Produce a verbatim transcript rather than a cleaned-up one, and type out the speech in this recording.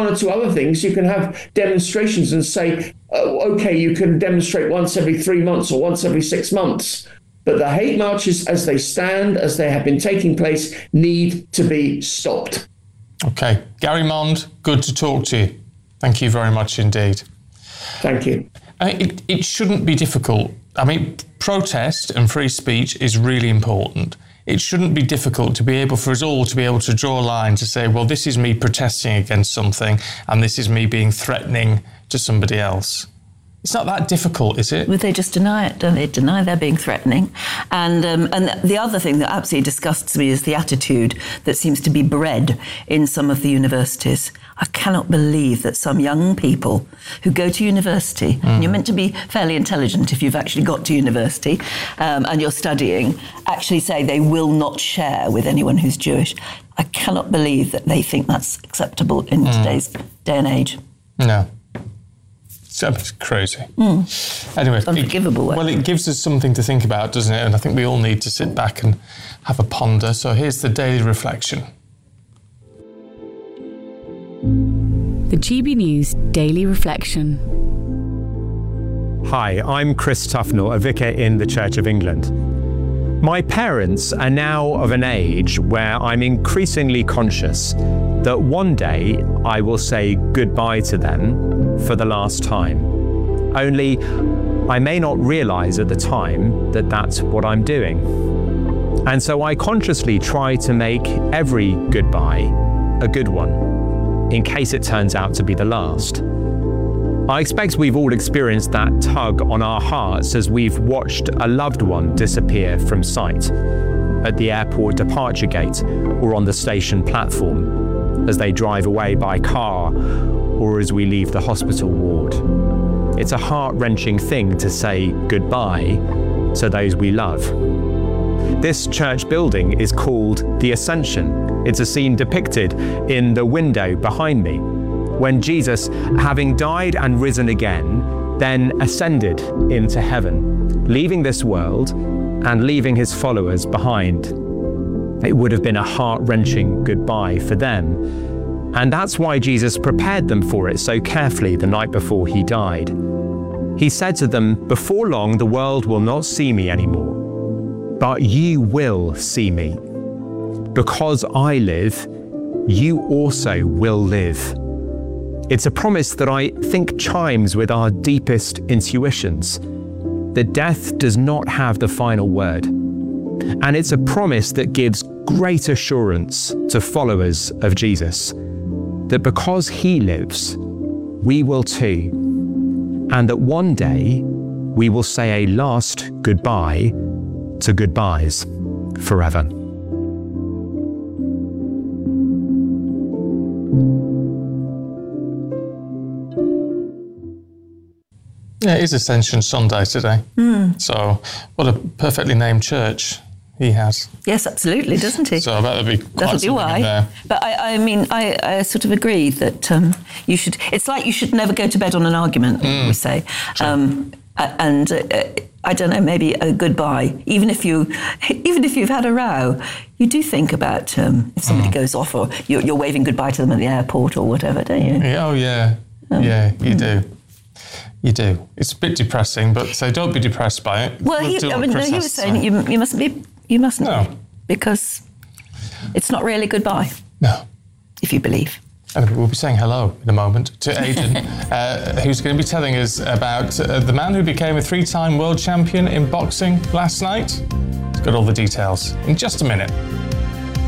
one or two other things. You can have demonstrations and say, oh, okay, you can demonstrate once every three months or once every six months. But the hate marches as they stand, as they have been taking place, need to be stopped. Okay. Gary Mond, good to talk to you. Thank you very much indeed. Thank you. I mean, it, it shouldn't be difficult. I mean, protest and free speech is really important. It shouldn't be difficult to be able, for us all to be able to draw a line to say, well, this is me protesting against something and this is me being threatening to somebody else. It's not that difficult, is it? Well, they just deny it, don't they? Deny they're being threatening. And um, and the other thing that absolutely disgusts me is the attitude that seems to be bred in some of the universities. I cannot believe that some young people who go to university, mm. and you're meant to be fairly intelligent if you've actually got to university um, and you're studying, actually say they will not share with anyone who's Jewish. I cannot believe that they think that's acceptable in mm. today's day and age. No. It's crazy. Mm. Anyway, unforgivable. It, well, it gives us something to think about, doesn't it? And I think we all need to sit back and have a ponder. So here's the daily reflection. The G B News Daily Reflection. Hi, I'm Chris Tufnell, a vicar in the Church of England. My parents are now of an age where I'm increasingly conscious that one day I will say goodbye to them for the last time. Only I may not realise at the time that that's what I'm doing. And so I consciously try to make every goodbye a good one, in case it turns out to be the last. I expect we've all experienced that tug on our hearts as we've watched a loved one disappear from sight at the airport departure gate or on the station platform, as they drive away by car or as we leave the hospital ward. It's a heart-wrenching thing to say goodbye to those we love. This church building is called the Ascension. It's a scene depicted in the window behind me, when Jesus, having died and risen again, then ascended into heaven, leaving this world and leaving his followers behind. It would have been a heart-wrenching goodbye for them, and that's why Jesus prepared them for it so carefully the night before he died. He said to them, "Before long the world will not see me anymore, but you will see me. Because I live, you also will live." It's a promise that I think chimes with our deepest intuitions, that death does not have the final word. And it's a promise that gives great assurance to followers of Jesus, that because he lives, we will too, and that one day we will say a last goodbye to goodbyes forever. Yeah, it is Ascension Sunday today. Mm. So what a perfectly named church he has. Yes, absolutely, doesn't he? So I bet there'll be quite That'll be why. in there. But I, I mean, I, I sort of agree that um, you should, it's like you should never go to bed on an argument, mm. we say. Um, and uh, I don't know, maybe a goodbye, even if, you, even if you've had a row, you do think about um, if somebody mm. goes off or you're, you're waving goodbye to them at the airport or whatever, don't you? Yeah, oh, yeah. Um, yeah, you mm. do. You do. It's a bit depressing, but so don't be depressed by it. Well, he, I mean, no, he was saying you, you mustn't be, you mustn't, no. because it's not really goodbye. No. If you believe. And we'll be saying hello in a moment to Aidan, uh, who's going to be telling us about uh, the man who became a three-time world champion in boxing last night. He's got all the details in just a minute.